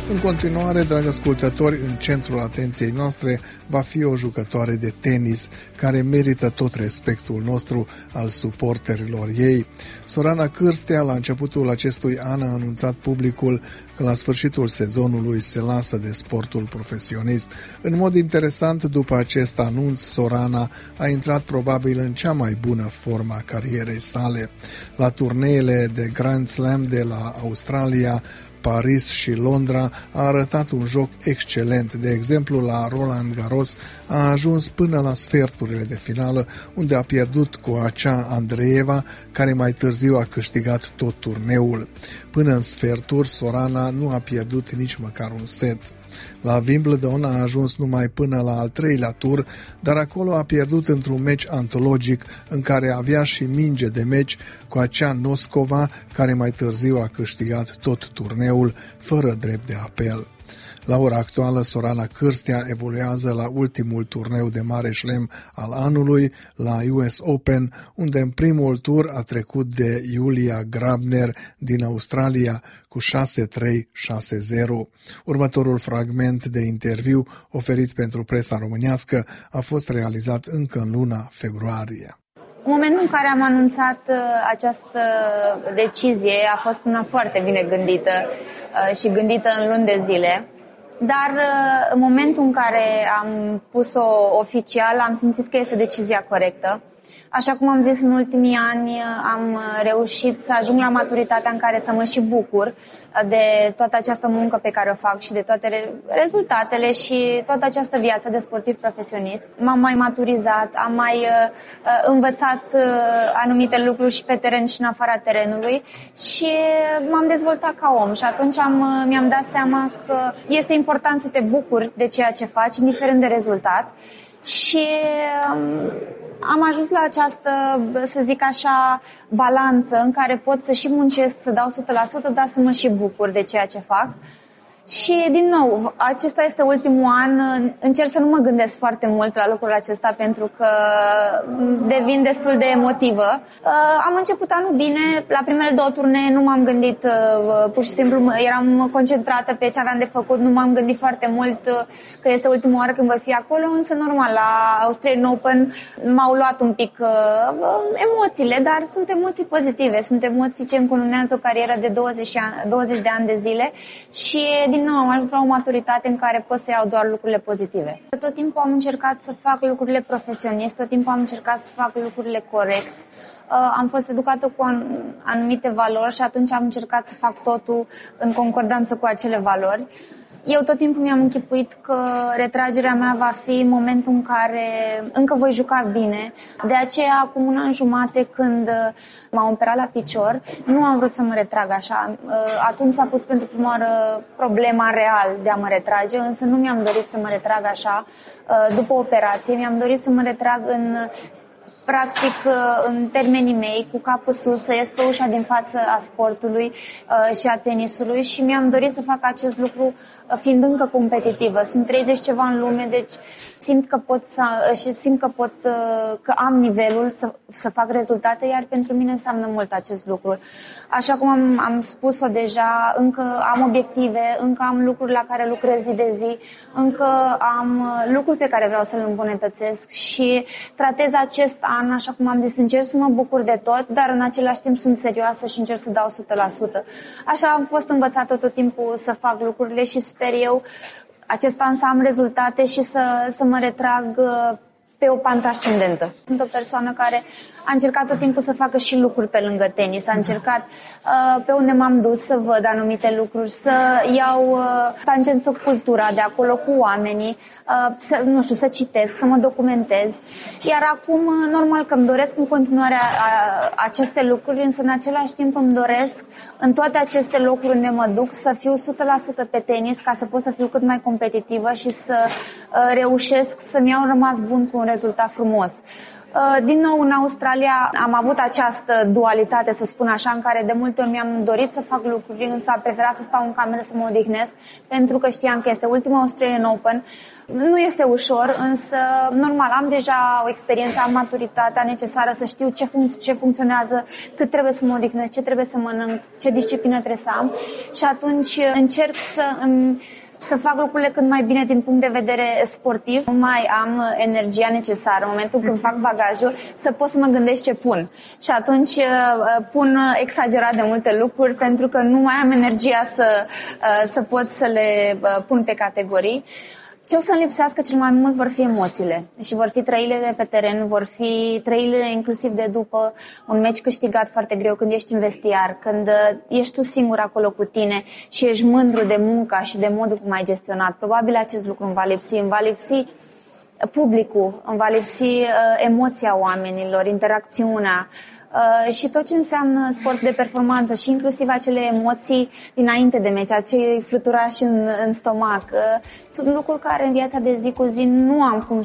În continuare, dragi ascultători, în centrul atenției noastre va fi o jucătoare de tenis care merită tot respectul nostru al suporterilor ei. Sorana Cârstea, la începutul acestui an, a anunțat publicul că la sfârșitul sezonului se lasă de sportul profesionist. În mod interesant, după acest anunț, Sorana a intrat probabil în cea mai bună formă a carierei sale. La turneele de Grand Slam de la Australia, Paris și Londra a arătat un joc excelent. De exemplu, la Roland Garros a ajuns până la sferturile de finală, unde a pierdut cu acea Andreeva, care mai târziu a câștigat tot turneul. Până în sferturi, Sorana nu a pierdut nici măcar un set. La Wimbledon a ajuns numai până la al treilea tur, dar acolo a pierdut într-un meci antologic în care avea și minge de meci cu acea Noscova, care mai târziu a câștigat tot turneul fără drept de apel. La ora actuală, Sorana Cârstea evoluează la ultimul turneu de mare șlem al anului, la US Open, unde în primul tur a trecut de Julia Grabner din Australia cu 6-3, 6-0. Următorul fragment de interviu oferit pentru presa românească a fost realizat încă în luna februarie. În momentul în care am anunțat această decizie a fost una foarte bine gândită și gândită în luni de zile. Dar în momentul în care am pus-o oficial, am simțit că este decizia corectă. Așa cum am zis, în ultimii ani am reușit să ajung la maturitatea în care să mă și bucur de toată această muncă pe care o fac și de toate rezultatele și toată această viață de sportiv profesionist. M-am mai maturizat, am mai învățat anumite lucruri și pe teren și în afara terenului și m-am dezvoltat ca om și atunci mi-am dat seama că este important să te bucuri de ceea ce faci, indiferent de rezultat. Și am ajuns la această, să zic așa, balanță în care pot să și muncesc, să dau 100%, dar să mă și bucur de ceea ce fac. Și, din nou, acesta este ultimul an, încerc să nu mă gândesc foarte mult la lucrul acesta pentru că devin destul de emotivă. Am început anul bine, la primele 2 turnee nu m-am gândit, pur și simplu eram concentrată pe ce aveam de făcut, nu m-am gândit foarte mult că este ultima oară când voi fi acolo, însă normal, la Australian Open m-au luat un pic emoțiile, dar sunt emoții pozitive, sunt emoții ce încununează o carieră de 20 de ani de zile și din nou am ajuns la o maturitate în care pot să iau doar lucrurile pozitive. Tot timpul am încercat să fac lucrurile profesionist, tot timpul am încercat să fac lucrurile corect. Am fost educată cu anumite valori și atunci am încercat să fac totul în concordanță cu acele valori. Eu tot timpul mi-am închipuit că retragerea mea va fi momentul în care încă voi juca bine. De aceea, acum un an jumate, când m-am operat la picior, nu am vrut să mă retrag așa. Atunci s-a pus pentru prima oară problema real de a mă retrage, însă nu mi-am dorit să mă retrag așa după operație. Mi-am dorit să mă retrag practic, în termenii mei, cu capul sus, să ies pe ușa din față a sportului și a tenisului și mi-am dorit să fac acest lucru fiind încă competitivă. Sunt 30 ceva în lume, deci simt că am nivelul să fac rezultate, iar pentru mine înseamnă mult acest lucru. Așa cum am spus-o deja, încă am obiective, încă am lucruri la care lucrez zi de zi, încă am lucruri pe care vreau să le îmbunătățesc și tratez acest an, așa cum am zis, încerc să mă bucur de tot, dar în același timp sunt serioasă și încerc să dau 100%. Așa am fost învățată tot timpul să fac lucrurile și sper eu acest an să am rezultate și să mă retrag pe o pantă ascendentă. Sunt o persoană care a încercat tot timpul să facă și lucruri pe lângă tenis. A încercat pe unde m-am dus să văd anumite lucruri, să iau tangență cu cultura de acolo, cu oamenii, să citesc, să mă documentez. Iar acum, normal că îmi doresc în continuare aceste lucruri, însă în același timp îmi doresc în toate aceste locuri unde mă duc să fiu 100% pe tenis, ca să pot să fiu cât mai competitivă și să reușesc să-mi iau rămas bun cu un rezultat frumos. Din nou, în Australia am avut această dualitate, să spun așa, în care de multe ori mi-am dorit să fac lucruri, însă am preferat să stau în cameră să mă odihnesc, pentru că știam că este ultima Australian Open. Nu este ușor, însă, normal, am deja o experiență, am maturitatea necesară să știu ce funcționează, cât trebuie să mă odihnesc, ce trebuie să mănânc, ce disciplină trebuie să am și atunci încerc să fac lucrurile cât mai bine din punct de vedere sportiv. Nu mai am energia necesară în momentul când fac bagajul să pot să mă gândesc ce pun. Și atunci pun exagerat de multe lucruri pentru că nu mai am energia să pot să le pun pe categorii. Ce o să-mi lipsească cel mai mult vor fi emoțiile și vor fi trăirile de pe teren, vor fi trăirile inclusiv de după un meci câștigat foarte greu, când ești în vestiar, când ești tu singur acolo cu tine și ești mândru de munca și de modul cum ai gestionat. Probabil acest lucru îmi va lipsi publicul, îmi va lipsi emoția oamenilor, interacțiunea și tot ce înseamnă sport de performanță și inclusiv acele emoții dinainte de meci, acei fluturași în stomac. Sunt lucruri care în viața de zi cu zi nu am cum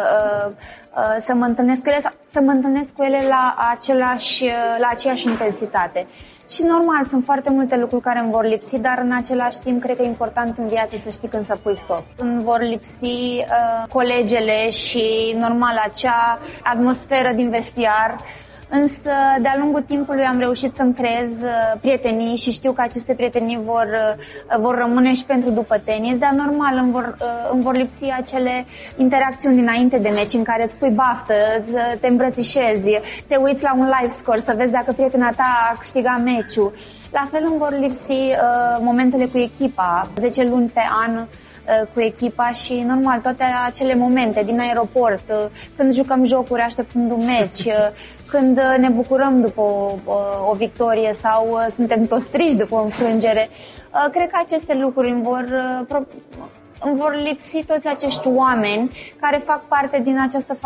să mă întâlnesc cu ele, să mă întâlnesc cu ele la aceeași intensitate. Și normal, sunt foarte multe lucruri care îmi vor lipsi, dar în același timp cred că e important în viață să știi când să pui stop. Îmi vor lipsi colegele și normal acea atmosferă din vestiar. Însă, de-a lungul timpului am reușit să-mi creez prietenii și știu că aceste prietenii vor rămâne și pentru după tenis, dar normal îmi vor lipsi acele interacțiuni dinainte de meci în care îți pui baftă, te îmbrățișezi, te uiți la un live score să vezi dacă prietena ta a câștigat meciul. La fel îmi vor lipsi momentele cu echipa, 10 luni pe an cu echipa și normal toate acele momente din aeroport, când jucăm jocuri așteptând un meci, când ne bucurăm după o victorie sau suntem toți triști după o înfrângere. Cred că aceste lucruri îmi vor lipsi toți acești oameni care fac parte din această